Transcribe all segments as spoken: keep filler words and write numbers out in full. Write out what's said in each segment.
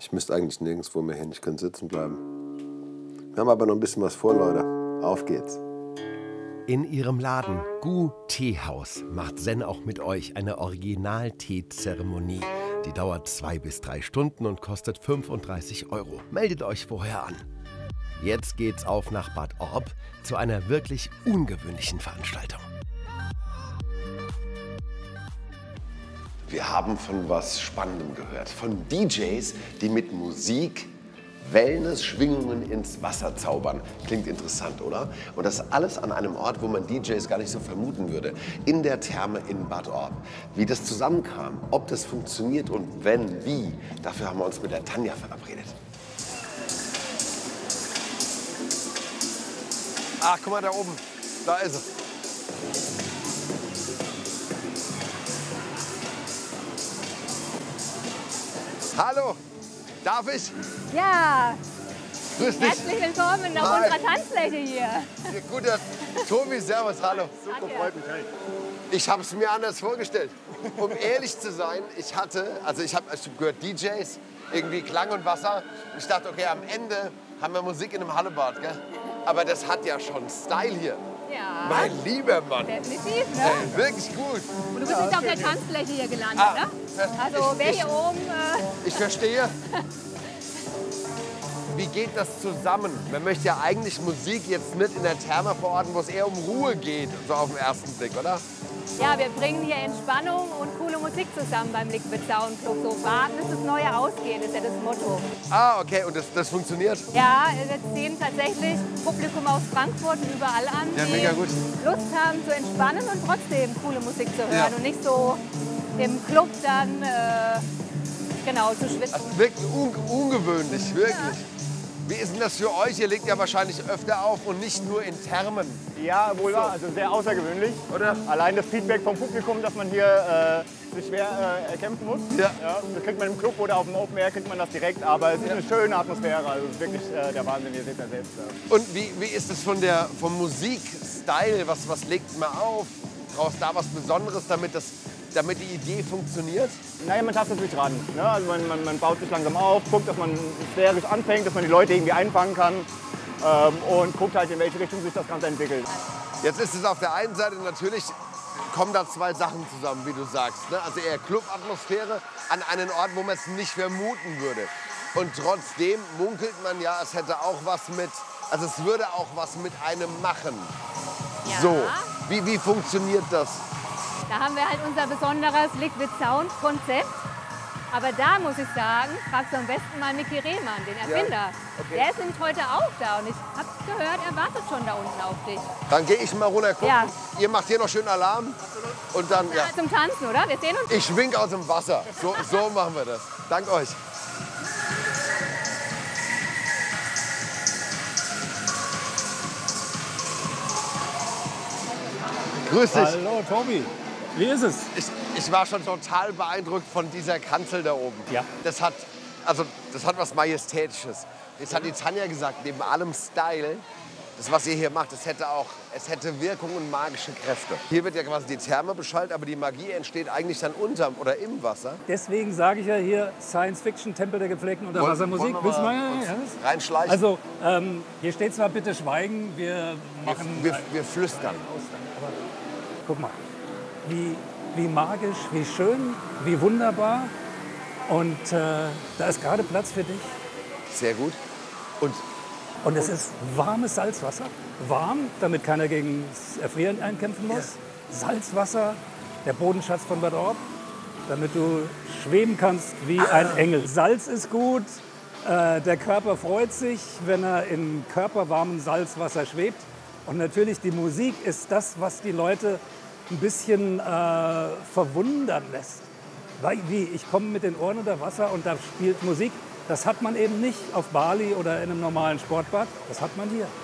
Ich müsste eigentlich nirgendwo mehr hin, ich könnte sitzen bleiben. Wir haben aber noch ein bisschen was vor, Leute. Auf geht's. In ihrem Laden Gu Teehaus macht Zen auch mit euch eine Original-Tee-Zeremonie. Die dauert zwei bis drei Stunden und kostet fünfunddreißig Euro. Meldet euch vorher an. Jetzt geht's auf nach Bad Orb zu einer wirklich ungewöhnlichen Veranstaltung. Wir haben von was Spannendem gehört. Von D Js, die mit Musik Wellness-Schwingungen ins Wasser zaubern. Klingt interessant, oder? Und das alles an einem Ort, wo man D Js gar nicht so vermuten würde. In der Therme in Bad Orb. Wie das zusammenkam, ob das funktioniert und wenn, wie, dafür haben wir uns mit der Tanja verabredet. Ach, guck mal da oben. Da ist er. Hallo, darf ich? Ja, Grüß dich. herzlich willkommen auf Hi. unserer Tanzfläche hier. Ja, guter Tobi, servus, hallo. Super, Danke. freut mich. Ich habe es mir anders vorgestellt. Um ehrlich zu sein, ich hatte, also ich habe ich hab gehört D Js, irgendwie Klang und Wasser. Ich dachte, okay, am Ende haben wir Musik in einem Hallebad, gell? Aber das hat ja schon Style hier. Ja, Mein lieber Mann. definitiv, ne? Ey, wirklich gut. Und du bist jetzt auf der Tanzfläche hier gelandet, Ah, ne? ver- Also ich- wer ich- hier oben... Äh, Ich verstehe. Wie geht das zusammen? Man möchte ja eigentlich Musik jetzt nicht in der Therme verorten, wo es eher um Ruhe geht, so auf den ersten Blick, oder? ja, wir bringen hier Entspannung und coole Musik zusammen beim Liquid Sound Club. So warten, bis das Neue ausgeht, ist ja das Motto. Ah, okay, und das, das funktioniert? Ja, wir ziehen tatsächlich Publikum aus Frankfurt und überall an, Ja, die mega gut. Lust haben zu entspannen und trotzdem coole Musik zu hören Ja. und nicht so im Club dann äh, genau zu schwitzen. Also wirklich un ungewöhnlich, wirklich. Wie ist denn das für euch? Ihr legt ja wahrscheinlich öfter auf und nicht nur in Thermen. Ja, wohl wahr. Also sehr außergewöhnlich. Oder? Allein das Feedback vom Publikum, dass man hier äh, sich schwer äh, erkämpfen muss. Ja. Ja, das kriegt man im Club oder auf dem Open Air kriegt man das direkt. Aber es ist eine schöne Atmosphäre. Also es ist wirklich äh, der Wahnsinn. Ihr seht ja selbst. Ja. Und wie, wie ist es von der, vom Musikstil? Was, was legt man auf? Brauchst du da was Besonderes, damit, das, damit die Idee funktioniert? Naja, man tastet sich ran. Ne? Also man, man, man baut sich langsam auf, guckt, dass man sphärisch anfängt, dass man die Leute irgendwie einfangen kann. Ähm, und guckt halt, in welche Richtung sich das Ganze entwickelt. Jetzt ist es auf der einen Seite natürlich, kommen da zwei Sachen zusammen, wie du sagst. Ne? Also eher Clubatmosphäre an einen Ort, wo man es nicht vermuten würde. Und trotzdem munkelt man ja, es hätte auch was mit, also es würde auch was mit einem machen. Ja. So, wie, wie funktioniert das? Da haben wir halt unser besonderes Liquid Sound Konzept. Aber da muss ich sagen, fragst du am besten mal Micky Rehmann, den Erfinder. okay. Der ist nämlich heute auch da und ich habe gehört, er wartet schon da unten auf dich. Dann gehe ich mal runter gucken. Ja. Ihr macht hier noch schön Alarm. Und dann, ja. Zum Tanzen, oder? Wir sehen uns. Ich wink aus dem Wasser. So, so machen wir das. Dank euch. Grüß dich. Hallo Tobi, wie ist es? Ich, ich war schon total beeindruckt von dieser Kanzel da oben. Ja. Das hat, also, das hat was Majestätisches. Jetzt hat die Tanja gesagt, neben allem Style, das, was ihr hier macht, es hätte auch, es hätte Wirkung und magische Kräfte. Hier wird ja quasi die Therme beschallt, aber die Magie entsteht eigentlich dann unterm oder im Wasser. Deswegen sage ich ja hier Science Fiction, Tempel der gepflegten Unterwassermusik. Wollen wir Willst du mal mal? uns Ja. reinschleichen? Also ähm, hier steht zwar bitte schweigen, wir machen... wir, wir flüstern. Aber guck mal, wie, wie magisch, wie schön, wie wunderbar. Und äh, da ist gerade Platz für dich. Sehr gut. Und Und es ist warmes Salzwasser. Warm, damit keiner gegen das Erfrieren einkämpfen muss. Salzwasser, der Bodenschatz von Bad Orb, damit du schweben kannst wie ein Engel. Salz ist gut. Äh, der Körper freut sich, wenn er in körperwarmem Salzwasser schwebt. Und natürlich die Musik ist das, was die Leute ein bisschen äh, verwundern lässt. Weil, wie, ich komme mit den Ohren unter Wasser und da spielt Musik. Das hat man eben nicht auf Bali oder in einem normalen Sportbad. Das hat man hier.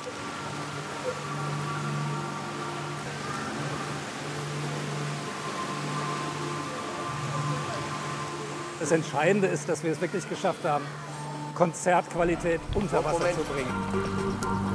Das Entscheidende ist, dass wir es wirklich geschafft haben, Konzertqualität unter Wasser Moment. zu bringen.